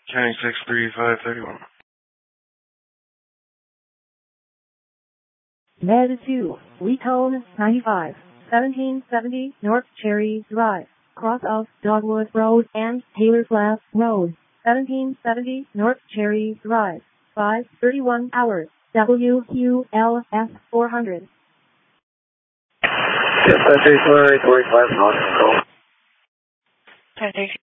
County 63531. Med 2, Recone 95, 1770 North Cherry Drive, cross of Dogwood Road and Taylor Flats Road, 1770 North Cherry Drive, 5:31 hours, WQLS 400. Yes, that's 845 North Control.